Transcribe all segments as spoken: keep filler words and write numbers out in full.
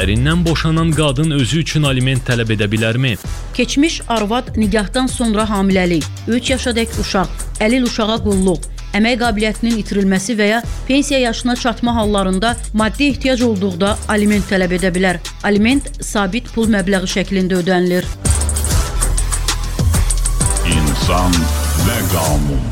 ərindən boşanan qadın özü üçün aliment tələb edə bilərmi? Keçmiş arvad nigahdan sonra hamiləlik, üç yaşadək uşaq, əlil uşağa qulluq, əmək qabiliyyətinin itirilməsi və ya pensiya yaşına çatma hallarında maddi ehtiyac olduqda aliment tələb edə bilər. Aliment sabit pul məbləği şəklində ödənilir. İnsan və qanun.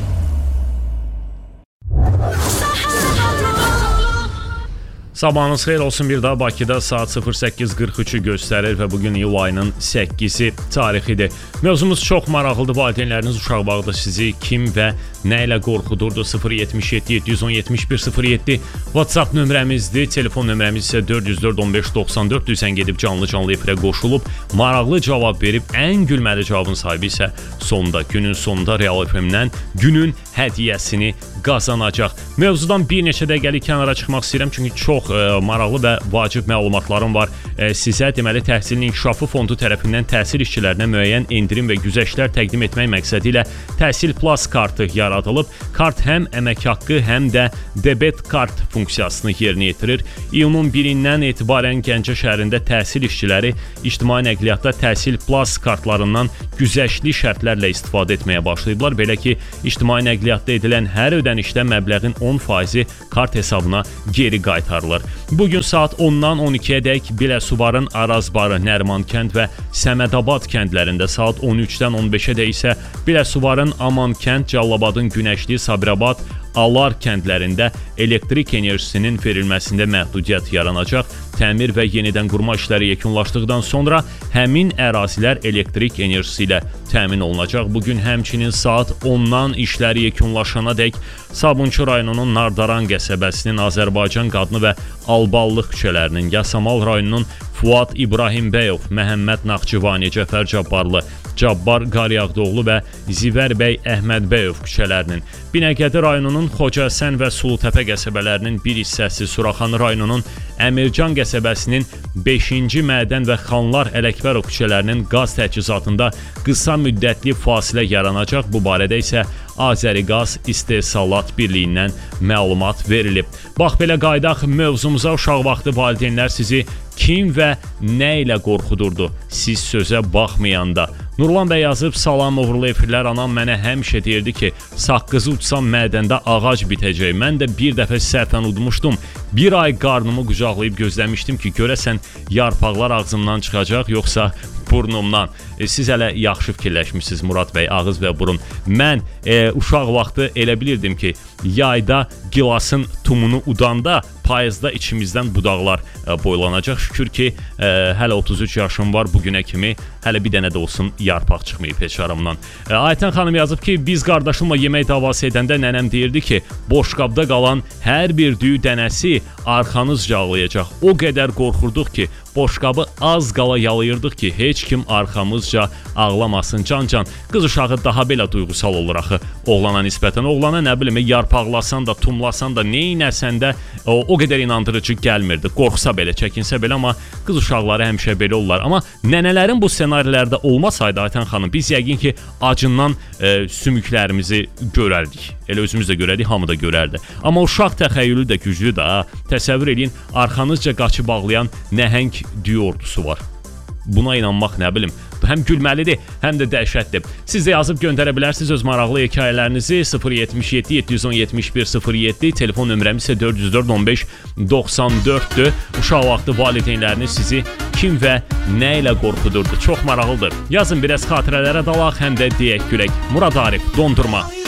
Sabahınız xeyir olsun, bir daha Bakıda saat sıfır səkkiz qırx üçü göstərir və bugün iyul ayının səkkizi tarixidir. Mövzumuz çox maraqlıdır. Valideynləriniz uşaq vaxtı sizi kim və nə ilə qorxudurdu? sıfır yetmiş yeddi yeddi yüz on yetmiş bir sıfır yeddi WhatsApp nömrəmizdir. Telefon nömrəmiz isə dörd yüz dörd on beş doxsan dörd. Düzən gedib canlı-canlı efirə qoşulub maraqlı cavab verib ən gülməli cavabın sahibi isə sonda, günün sonunda Real F M-dən günün hədiyyəsini qazanacaq. Mövzudan bir neçə dəqiqəlik kənara çıxmaq istəyirəm, çünki çox e, maraqlı və vacib məlumatlarım var. E, sizə deməli Təhsilin İnkişafı Fondu tərəfindən təhsil işçilərinə müəyyən endirim və güzəştlər təqdim etmək məqsədi ilə Təhsil Plus kartı yaradılıb. Kart həm əmək haqqı, həm də debet kart funksiyasını yerinə yetirir. İyunun birindən etibarən Gəncə şəhərində təhsil işçiləri ictimai nəqliyyatda Təhsil Plus kartlarından güzəştli şərtlərlə istifadə etməyə başlayıblar. Belə ki, ictimai nəqliyyatda edilən hər ödənişdə məbləğin on faizi kart hesabına geri qaytarılır. Bugün saat ondan on ikiyədək Biləsuvarın Arazbarı, Nərmankənd və Səmədabad kəndlərində, saat on üçdən on beşədək isə Biləsuvarın Amankənd, Callabadın Günəşli, Sabirabad, Alar kəndlərində elektrik enerjisinin verilməsində məhdudiyyət yaranacaq. Təmir və yenidən qurma işləri yekunlaşdıqdan sonra həmin ərazilər elektrik enerjisi ilə təmin olunacaq. Bugün həmçinin saat ondan işləri yekunlaşanadək Sabunçu rayonunun Nardaran qəsəbəsinin, Azərbaycan Qadını və Alballıq küçələrinin, Yasamal rayonunun Fuad İbrahimbəyov, Məhəmməd Naxçıvani, Cəfər Cabbarlı, Cabbar Qaryağdıoğlu və Zivər bəy Əhmədbəyov küçələrinin, Binəqədi rayonunun Xocəsən və Sulutəpə qəsəbələrinin bir hissəsi, Suraxanı rayonunun Əmircan qəsəbəsinin beşinci Mədən və Xanlar Ələkbərov küçələrinin qaz təchizatında qısa müddətli fasilə yaranacaq. Bu barədə isə Azəriqaz İstehsalat Birliyindən məlumat verilib. Bax belə qaydaq mövzumuza. Uşaq vaxtı valideynlər sizi kim və nə ilə qorxudurdu siz sözə baxmayanda? Nurlan bəy yazıb, salam uğurlu efirlər, anam mənə həmişə deyirdi ki, saqqızı uçsam mədəndə ağac bitəcək. Mən də bir dəfə səhvən udmuşdum. Bir ay qarnımı qucaqlayıb gözləmişdim ki, görəsən yarpaqlar ağzımdan çıxacaq, yoxsa burnumdan. E, siz hələ yaxşı fikirləşmişsiniz Murad bəy, ağız və burun. Mən e, uşaq vaxtı elə bilirdim ki, yayda gilasın tumunu udanda payızda içimizdən budaqlar e, boylanacaq. Şükür ki, e, hələ otuz üç yaşım var, bugünə kimi hələ bir dənə də olsun yarpaq çıxmayıb heç aramdan. E, Aytən xanım yazıb ki, biz qardaşımla yemək davası edəndə nənəm deyirdi ki, boşqabda qalan hər bir düyü dənəsi arxanızca ağlayacaq. O qədər qorxurduq ki, boşqabı az qala yalayırdıq ki, heç kim arxamızca ağlamasın. Can-can, qız uşağı daha belə duyğusal olur axı oğlana nisbətən. Oğlana nə bilim, yarpaqlasan da, tumlasan da, neynəsən də o, o qədər inandırıcı gəlmirdi. Qorxsa belə, çəkinsə belə, amma qız uşaqları həmişə belə olurlar. Amma nənələrin bu ssenarilərdə olmasaydı Aytən xanım, biz yəqin ki, acından e, sümüklərimizi görərdik. Elə özümüz də görərdik, hamı da görərdi. Amma uşaq təxəyyülü də güclü də. Təsəvvür edin, arxanızca qaçıb bağlayan nəhəng düyü ordusu var. Buna inanmaq nə bilim, həm gülməlidir, həm də dəhşətdir. Siz də yazıb göndərə bilərsiniz öz maraqlı hekayələrinizi. Sıfır yetmiş yeddi yeddi yüz on yetmiş bir sıfır yeddi, telefon nömrəmiz isə dörd yüz dörd on beş doxsan dörddür. Uşaq vaxtı valideynləriniz sizi kim və nə ilə qorxudurdu? Çox maraqlıdır. Yazın, biraz xatirələrə dalaq, həm də deyək gülək. Murad Arif, Dondurma.